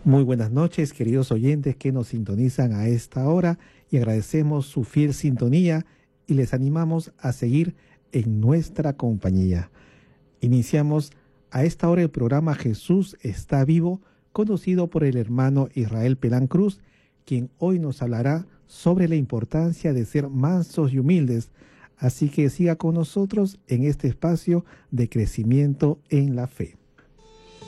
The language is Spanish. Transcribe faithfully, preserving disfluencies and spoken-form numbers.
Muy buenas noches, queridos oyentes que nos sintonizan a esta hora, y agradecemos su fiel sintonía y les animamos a seguir en nuestra compañía. Iniciamos a esta hora el programa Jesús está vivo, conducido por el hermano Israel Pelán Cruz, quien hoy nos hablará sobre la importancia de ser mansos y humildes. Así que siga con nosotros en este espacio de crecimiento en la fe.